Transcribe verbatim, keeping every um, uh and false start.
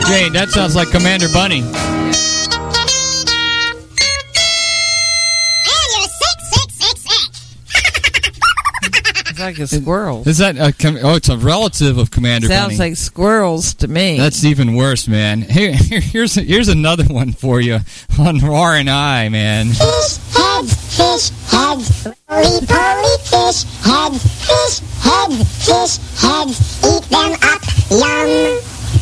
Jane, that sounds like Commander Bunny. It's like a squirrel. Is that a, oh, it's a relative of Commander Sounds Bunny. Sounds like squirrels to me. That's even worse, man. Here, here, here's here's another one for you on R and I, man. Fish heads, fish heads, roly-poly fish heads, fish heads, fish heads, eat them up, yum.